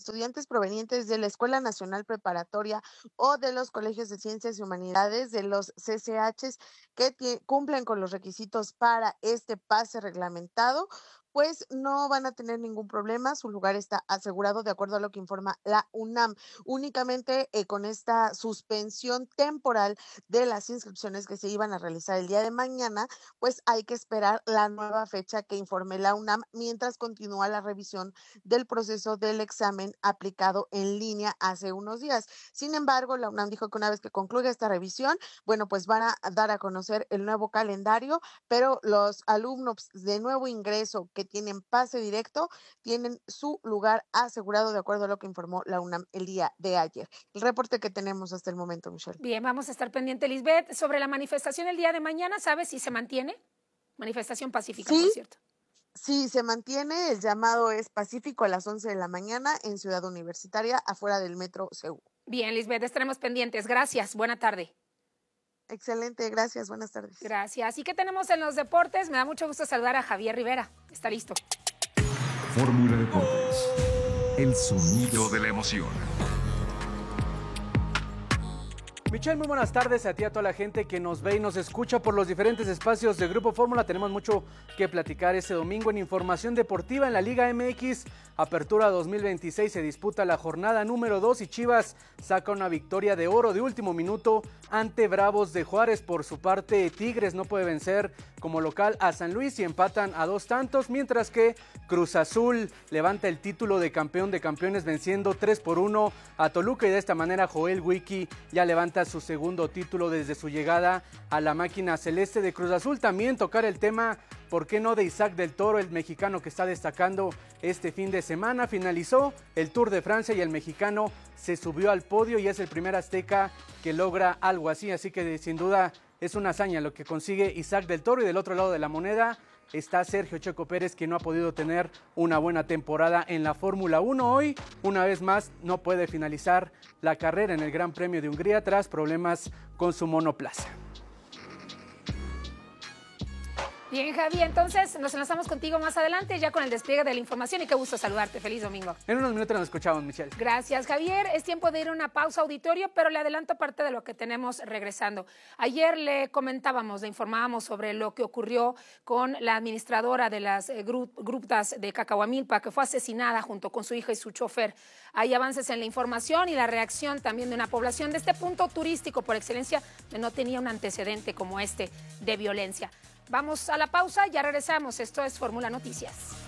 estudiantes provenientes de la Escuela Nacional Preparatoria o de los colegios de ciencias y humanidades de los CCHs que cumplen con los requisitos para este pase reglamentado, pues no van a tener ningún problema, su lugar está asegurado de acuerdo a lo que informa la UNAM. Únicamente con esta suspensión temporal de las inscripciones que se iban a realizar el día de mañana, pues hay que esperar la nueva fecha que informe la UNAM mientras continúa la revisión del proceso del examen aplicado en línea hace unos días. Sin embargo, la UNAM dijo que una vez que concluya esta revisión, bueno, pues van a dar a conocer el nuevo calendario, pero los alumnos de nuevo ingreso que tienen pase directo tienen su lugar asegurado de acuerdo a lo que informó la UNAM el día de ayer. El reporte que tenemos hasta el momento, Michelle. Bien, vamos a estar pendiente, Lisbeth. Sobre la manifestación el día de mañana, ¿sabes si se mantiene? Manifestación pacífica, por Sí, cierto. sí, se mantiene. El llamado es pacífico a las 11 de la mañana en Ciudad Universitaria, afuera del Metro CU. Bien, Lisbeth, estaremos pendientes. Gracias. Buena tarde. Excelente, gracias. Buenas tardes. Gracias. ¿Y qué tenemos en los deportes? Me da mucho gusto saludar a Javier Rivera. Está listo. Fórmula Deportes. El sonido de la emoción. Michelle, muy buenas tardes a ti, a toda la gente que nos ve y nos escucha por los diferentes espacios de Grupo Fórmula. Tenemos mucho que platicar este domingo en información deportiva en la Liga MX. Apertura 2026 se disputa la jornada número 2 y Chivas saca una victoria de oro de último minuto ante Bravos de Juárez. Por su parte, Tigres no puede vencer como local a San Luis y empatan a 2 tantos, mientras que Cruz Azul levanta el título de campeón de campeones venciendo 3-1 a Toluca, y de esta manera Joel Wiki ya levanta su segundo título desde su llegada a la máquina celeste de Cruz Azul. También tocar el tema, ¿por qué no?, de Isaac del Toro, el mexicano que está destacando este fin de semana. Finalizó el Tour de Francia y el mexicano se subió al podio y es el primer azteca que logra algo así, así que sin duda es una hazaña lo que consigue Isaac del Toro. Y del otro lado de la moneda está Sergio Checo Pérez, que no ha podido tener una buena temporada en la Fórmula 1. Hoy, una vez más, no puede finalizar la carrera en el Gran Premio de Hungría tras problemas con su monoplaza. Bien, Javi, entonces nos enlazamos contigo más adelante ya con el despliegue de la información y qué gusto saludarte. Feliz domingo. En unos minutos nos escuchamos, Michelle. Gracias, Javier. Es tiempo de ir a una pausa, auditorio, pero le adelanto parte de lo que tenemos regresando. Ayer le comentábamos, le informábamos sobre lo que ocurrió con la administradora de las grutas de Cacahuamilpa, que fue asesinada junto con su hija y su chofer. Hay avances en la información y la reacción también de una población de este punto turístico por excelencia que no tenía un antecedente como este de violencia. Vamos a la pausa, ya regresamos. Esto es Fórmula Noticias.